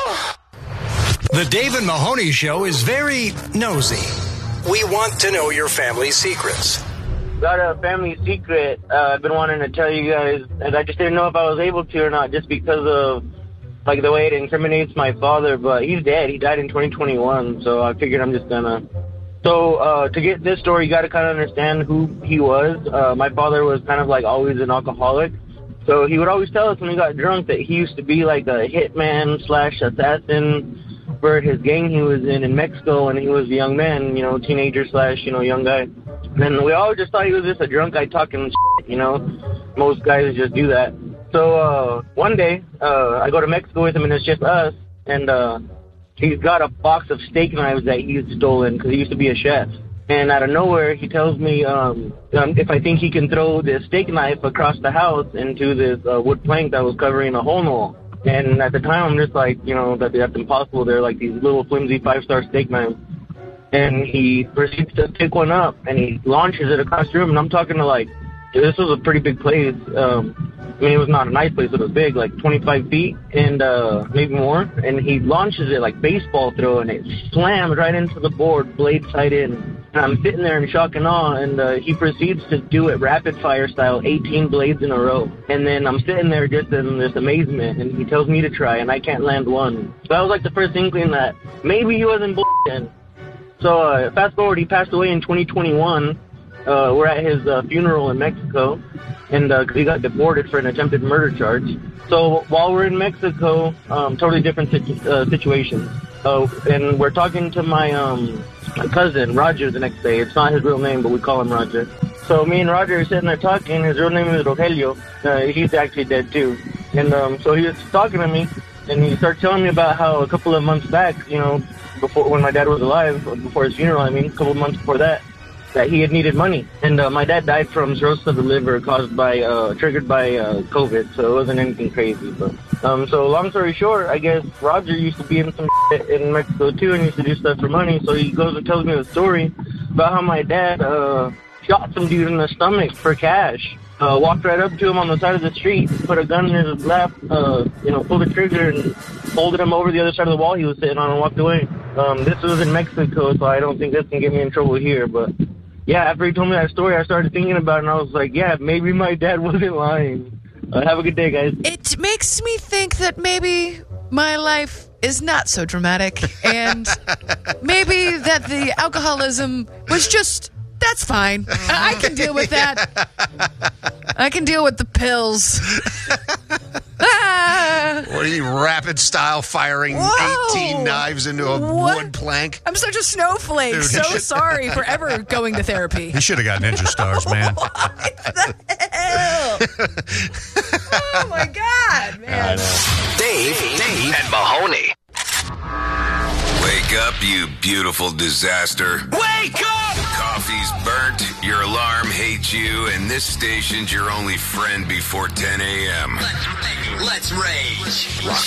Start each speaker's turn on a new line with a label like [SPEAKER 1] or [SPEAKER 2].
[SPEAKER 1] The Dave and Mahoney Show is very nosy. We want to know your family's secrets.
[SPEAKER 2] Got a family secret I've been wanting to tell you guys, and I just didn't know if I was able to or not, just because of like the way it incriminates my father. But he's dead. He died in 2021, so I figured I'm just gonna. So to get this story, you got to kind of understand who he was. My father was kind of like always an alcoholic. So he would always tell us when he got drunk that he used to be like a hitman / assassin for his gang he was in Mexico when he was a young man, you know, teenager / young guy. And we all just thought he was just a drunk guy talking shit, you know. Most guys just do that. So one day, I go to Mexico with him and it's just us. And he's got a box of steak knives that he's stolen because he used to be a chef. And out of nowhere, he tells me if I think he can throw this steak knife across the house into this wood plank that was covering a hole in the wall. And at the time, I'm just like, you know, that's impossible. They're like these little flimsy 5-star steak knives. And he proceeds to pick one up, and he launches it across the room. And I'm talking to, like, this was a pretty big place. I mean, it was not a nice place. It was big, like 25 feet and maybe more. And he launches it like baseball throw, and it slams right into the board, blade side in. And I'm sitting there in shock and awe, and he proceeds to do it rapid-fire style, 18 blades in a row. And then I'm sitting there just in this amazement, and he tells me to try, and I can't land one. So that was like the first inkling that maybe he wasn't bullshitting. So fast forward, he passed away in 2021. We're at his funeral in Mexico, and he got deported for an attempted murder charge. So while we're in Mexico, totally different situation. And we're talking to my cousin, Roger, the next day. It's not his real name, but we call him Roger. So me and Roger are sitting there talking. His real name is Rogelio. He's actually dead, too. And so he was talking to me, and he started telling me about how a couple of months back, you know, before when my dad was alive, before his funeral, a couple of months before that he had needed money. And my dad died from cirrhosis of the liver triggered by COVID, so it wasn't anything crazy. But so long story short, I guess Roger used to be in some shit in Mexico too and used to do stuff for money. So he goes and tells me the story about how my dad shot some dude in the stomach for cash. Walked right up to him on the side of the street, put a gun in his lap, pulled the trigger and folded him over the other side of the wall he was sitting on and walked away. This was in Mexico, so I don't think this can get me in trouble here. But yeah, after he told me that story, I started thinking about it, and I was like, yeah, maybe my dad wasn't lying. Have a good day, guys.
[SPEAKER 3] It makes me think that maybe my life is not so dramatic, and maybe that the alcoholism was just... That's fine. I can deal with that. I can deal with the pills.
[SPEAKER 4] What are you, rapid style firing 18 knives into a wood plank?
[SPEAKER 3] I'm such a snowflake. Dude, sorry for ever going to therapy.
[SPEAKER 4] You should have got ninja stars, man.
[SPEAKER 3] What the hell? Oh, my God, man.
[SPEAKER 1] Dave, and Mahoney.
[SPEAKER 5] Wake up, you beautiful disaster.
[SPEAKER 1] Wake up!
[SPEAKER 5] Coffee's burnt, your alarm hates you, and this station's your only friend before 10 a.m.
[SPEAKER 6] Let's rage. Rock